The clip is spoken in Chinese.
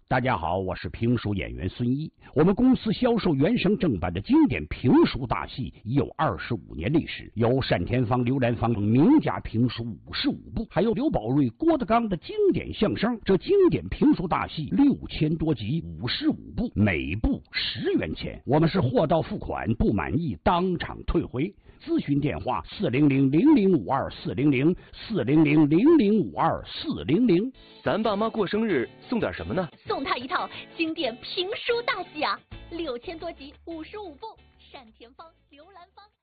大家好，我是评书演员孙一。我们公司销售原声正版的经典评书大戏已有25年历史，有单田芳、刘兰芳等名家评书55部，还有刘宝瑞、郭德纲的经典相声。这经典评书大戏6000多集，55部，每部10元钱。我们是货到付款，不满意当场退回。咨询电话400-0052-400，400-0052-400。 咱爸妈过生日送点什么呢？ 送他一套经典评书大戏啊，6000多集，55部，单田芳、刘兰芳。